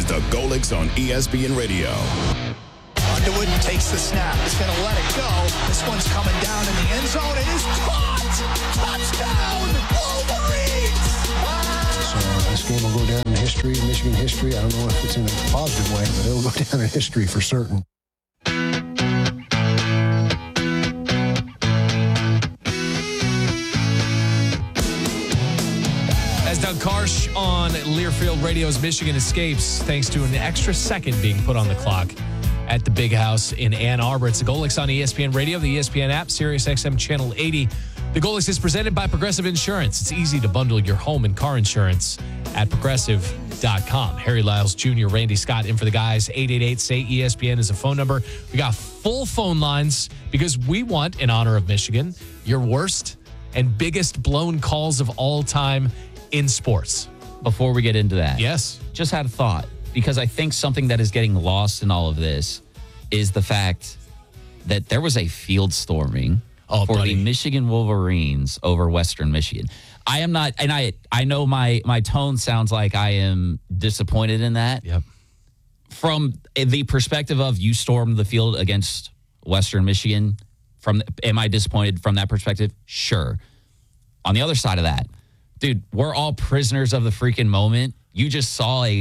the Golics on ESPN Radio. Underwood takes the snap. He's going to let it go. This one's coming down in the end zone. It is caught. Touchdown, Wolverines! So this game will go down in history, Michigan history. I don't know if it's in a positive way, but it'll go down in history for certain. As Doug Karsh on Learfield Radio's Michigan Escapes, thanks to an extra second being put on the clock at the Big House in Ann Arbor. It's the Golics on ESPN Radio, the ESPN app, Sirius XM Channel 80. The Golics is presented by Progressive Insurance. It's easy to bundle your home and car insurance at progressive.com. Harry Lyles Jr., Randy Scott in for the guys. 888-SAY-ESPN is a phone number. We got full phone lines because we want, in honor of Michigan, your worst and biggest blown calls of all time in sports. Before we get into that, Yes. just had a thought, because I think something that is getting lost in all of this is the fact that there was a field storming for the Michigan Wolverines over Western Michigan. I am not, and I know my tone sounds like I am disappointed in that. Yep. From the perspective of you stormed the field against Western Michigan, am I disappointed from that perspective? Sure. On the other side of that, dude, we're all prisoners of the freaking moment. You just saw a,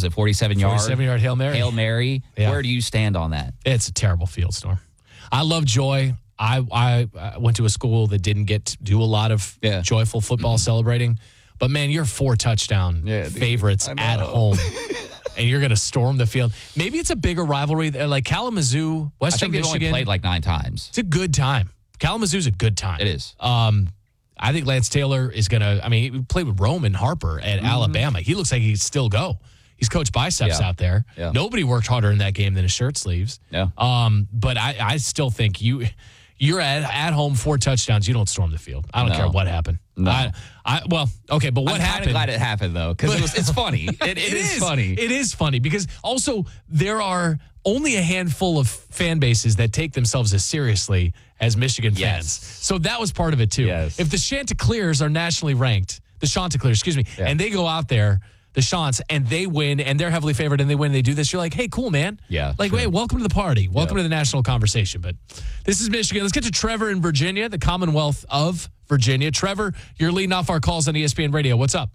47-yard Hail Mary. Hail Mary. Yeah. Where do you stand on that? It's a terrible field storm. I love joy. I went to a school that didn't get to do a lot of joyful football celebrating. But, man, you're 4 touchdown favorites at home. And you're going to storm the field. Maybe it's a bigger rivalry. Like Kalamazoo, Western Michigan. Only played like 9 times. It's a good time. Kalamazoo's a good time. It is. I think Lance Taylor is going to, he played with Roman Harper at Alabama. He looks like he could still go. He's Coach Biceps out there. Yeah. Nobody worked harder in that game than his shirt sleeves. Yeah. But I still think you're at home 4 touchdowns. You don't storm the field. I don't care what happened. No. But what happened? I'm kind of glad it happened, though, because it's funny. It is funny. It is funny because also there are only a handful of fan bases that take themselves as seriously as Michigan fans. So that was part of it, too. Yes. If the Chanticleers are nationally ranked, and they go out there, the Chants, and they win, and they're heavily favored, and they win, they do this, you're like, hey, cool, man. Yeah. Like, hey, welcome to the party. Welcome to the national conversation. But this is Michigan. Let's get to Trevor in Virginia, the Commonwealth of Virginia. Trevor, you're leading off our calls on ESPN Radio. What's up?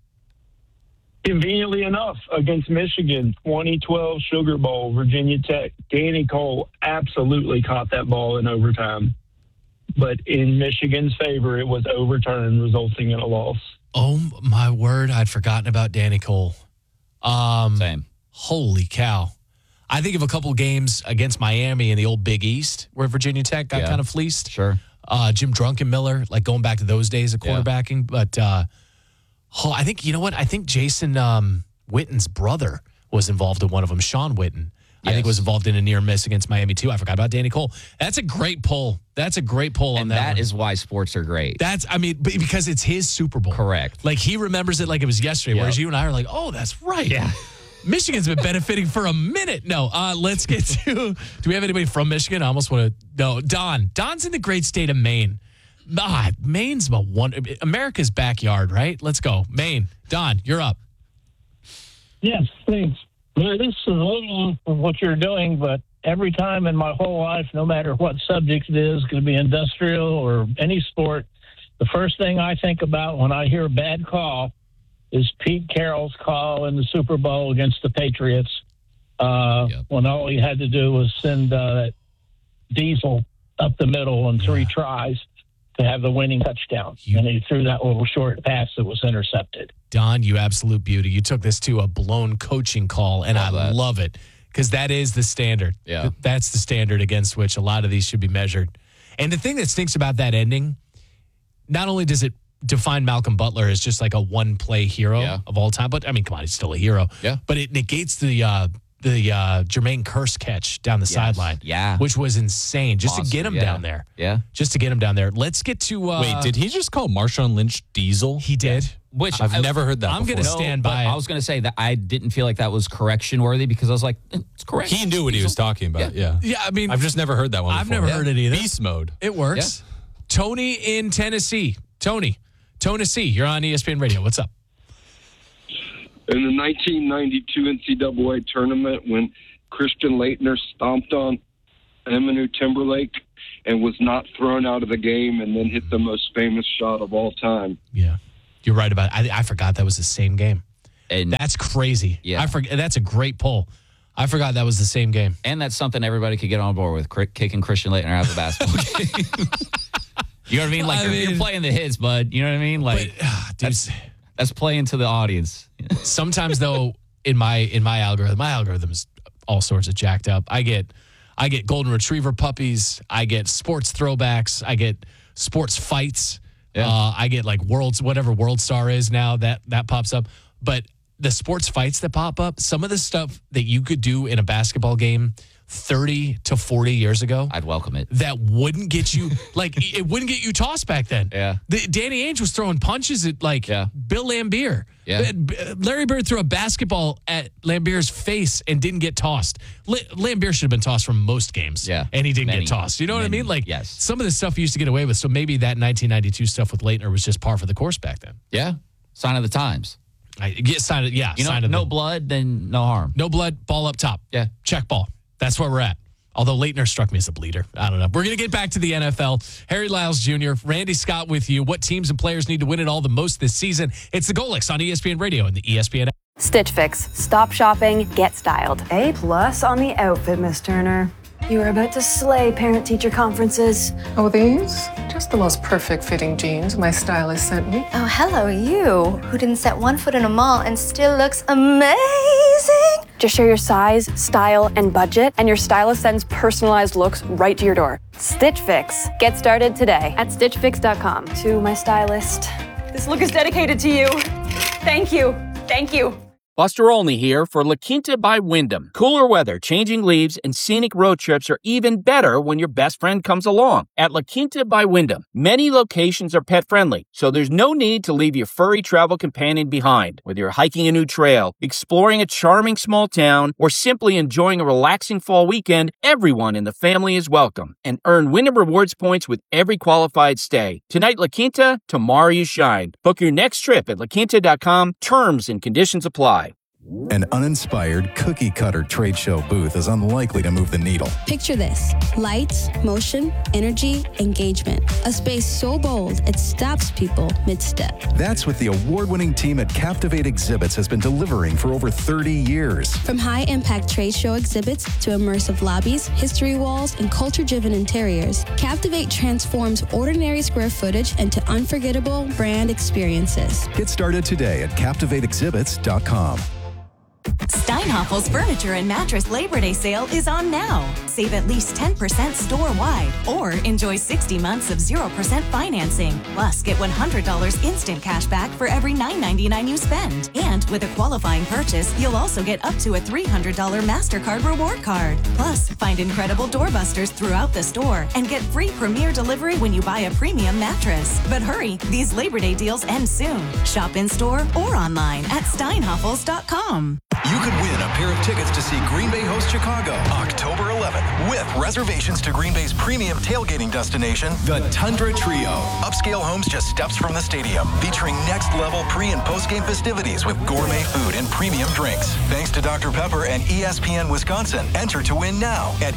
Conveniently enough, against Michigan, 2012 Sugar Bowl, Virginia Tech, Danny Cole absolutely caught that ball in overtime. But in Michigan's favor, it was overturned, resulting in a loss. Oh, my word. I'd forgotten about Danny Cole. Same. Holy cow. I think of a couple games against Miami in the old Big East where Virginia Tech got kind of fleeced. Sure. Jim Drunkenmiller, like going back to those days of quarterbacking. But I think, you know what? I think Jason Witten's brother was involved in one of them, Sean Witten. I think was involved in a near miss against Miami, too. I forgot about Danny Cole. That's a great pull. On that. And that is why sports are great. Because it's his Super Bowl. Correct. Like, he remembers it like it was yesterday, whereas you and I are like, oh, that's right. Yeah. Michigan's been benefiting for a minute. No, let's get to, do we have anybody from Michigan? I almost want to, no, Don. Don's in the great state of Maine. Maine's America's backyard, right? Let's go. Maine. Don, you're up. Yes, thanks. Well, this is a little of what you're doing, but every time in my whole life, no matter what subject it is, could be industrial or any sport, the first thing I think about when I hear a bad call is Pete Carroll's call in the Super Bowl against the Patriots, when all he had to do was send Diesel up the middle on 3 tries to have the winning touchdown. And he threw that little short pass that was intercepted. Don, you absolute beauty. You took this to a blown coaching call, and I love it because that is the standard. Yeah. That's the standard against which a lot of these should be measured. And the thing that stinks about that ending, not only does it define Malcolm Butler as just like a one-play hero of all time, but, come on, he's still a hero. Yeah. But it negates the Jermaine Kearse catch down the sideline, which was insane, just to get him down there. Yeah. Just to get him down there. Let's get to... Wait, did he just call Marshawn Lynch Diesel? He did. Which I've never heard that I'm before. going to stand by it. I was going to say that I didn't feel like that was correction worthy because I was like, it's correct. He knew what he was talking about, yeah. Yeah, I've just never heard that one I've before. never heard it either. Beast mode. It works. Yeah. Tony in Tennessee. Tennessee, you're on ESPN Radio. What's up? In the 1992 NCAA tournament, when Christian Laettner stomped on Eminem Timberlake and was not thrown out of the game and then hit the most famous shot of all time. Yeah, you're right about it. I forgot that was the same game. And that's crazy. Yeah. That's a great pull. I forgot that was the same game. And that's something everybody could get on board with, kicking Christian Laettner out of the basketball game. You know what I mean? Like, you're playing the hits, bud. You know what I mean? Like, that's playing to the audience. Sometimes, though, in my algorithm is all sorts of jacked up. I get golden retriever puppies. I get sports throwbacks. I get sports fights. Yeah. I get like whatever World Star is now that pops up. But the sports fights that pop up, some of the stuff that you could do in a basketball game 30 to 40 years ago, I'd welcome it. That wouldn't get you, like, it wouldn't get you tossed back then. Yeah. Danny Ainge was throwing punches at, like, Bill Laimbeer. Yeah. Larry Bird threw a basketball at Lambeer's face and didn't get tossed. Laimbeer should have been tossed from most games. Yeah. And he didn't get tossed. You know what I mean? Like, yes. Some of the stuff you used to get away with. So maybe that 1992 stuff with Laettner was just par for the course back then. Yeah. Sign of the times. Sign of no blood, then no harm. No blood, ball up top. Yeah. Check ball. That's where we're at. Although Laettner struck me as a bleeder. I don't know. We're going to get back to the NFL. Harry Lyles Jr., Randy Scott with you. What teams and players need to win it all the most this season? It's the Golix on ESPN Radio and the ESPN app. Stitch Fix. Stop shopping, get styled. A+ on the outfit, Miss Turner. You are about to slay parent-teacher conferences. Oh, these? Just the most perfect fitting jeans my stylist sent me. Oh, hello, you, who didn't set one foot in a mall and still looks amazing. Just share your size, style, and budget, and your stylist sends personalized looks right to your door. Stitch Fix. Get started today at StitchFix.com. To my stylist. This look is dedicated to you. Thank you. Thank you. Buster Olney here for La Quinta by Wyndham. Cooler weather, changing leaves, and scenic road trips are even better when your best friend comes along. At La Quinta by Wyndham, many locations are pet-friendly, so there's no need to leave your furry travel companion behind. Whether you're hiking a new trail, exploring a charming small town, or simply enjoying a relaxing fall weekend, everyone in the family is welcome. And earn Wyndham Rewards points with every qualified stay. Tonight, La Quinta, tomorrow you shine. Book your next trip at laquinta.com. Terms and conditions apply. An uninspired, cookie-cutter trade show booth is unlikely to move the needle. Picture this: lights, motion, energy, engagement. A space so bold, it stops people mid-step. That's what the award-winning team at Captivate Exhibits has been delivering for over 30 years. From high-impact trade show exhibits to immersive lobbies, history walls, and culture-driven interiors, Captivate transforms ordinary square footage into unforgettable brand experiences. Get started today at CaptivateExhibits.com. Steinhaffel's Furniture and Mattress Labor Day sale is on now. Save at least 10% store-wide or enjoy 60 months of 0% financing. Plus, get $100 instant cash back for every $9.99 you spend. And with a qualifying purchase, you'll also get up to a $300 MasterCard reward card. Plus, find incredible doorbusters throughout the store and get free premier delivery when you buy a premium mattress. But hurry, these Labor Day deals end soon. Shop in-store or online at steinhaffels.com. You could win a pair of tickets to see Green Bay host Chicago October 11th with reservations to Green Bay's premium tailgating destination, the Tundra Trio. Upscale homes just steps from the stadium, featuring next-level pre- and post-game festivities with gourmet food and premium drinks. Thanks to Dr. Pepper and ESPN Wisconsin. Enter to win now at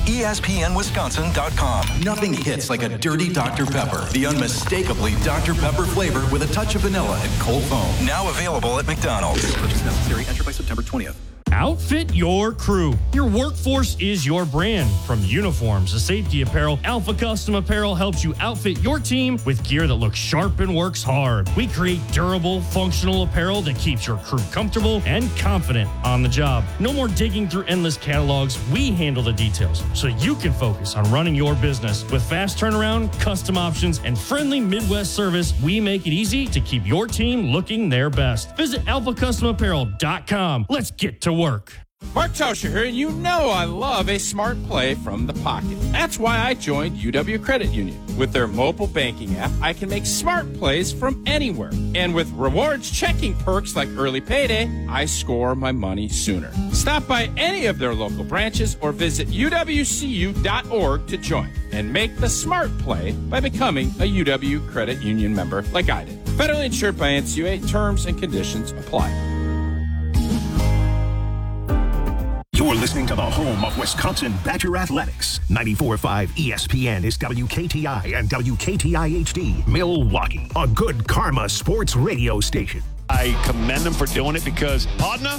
ESPNWisconsin.com. Nothing hits like a dirty Dr. Pepper. The unmistakably Dr. Pepper flavor with a touch of vanilla and cold foam. Now available at McDonald's. Purchase necessary. Enter by September 20th. Outfit your crew. Your workforce is your brand. From uniforms to safety apparel, Alpha Custom Apparel helps you outfit your team with gear that looks sharp and works hard. We create durable, functional apparel that keeps your crew comfortable and confident on the job. No more digging through endless catalogs. We handle the details so you can focus on running your business. With fast turnaround, custom options, and friendly Midwest service, we make it easy to keep your team looking their best. Visit alphacustomapparel.com. Let's get to work. Mark Tauscher here, and you know I love a smart play from the pocket. That's why I joined UW Credit Union. With their mobile banking app, I can make smart plays from anywhere. And with rewards checking perks like early payday, I score my money sooner. Stop by any of their local branches or visit uwcu.org to join and make the smart play by becoming a UW Credit Union member like I did. Federally insured by NCUA. Terms and conditions apply. You're listening to the home of Wisconsin Badger Athletics. 94.5 ESPN is WKTI and WKTI HD, Milwaukee, a good karma sports radio station. I commend them for doing it because, partner,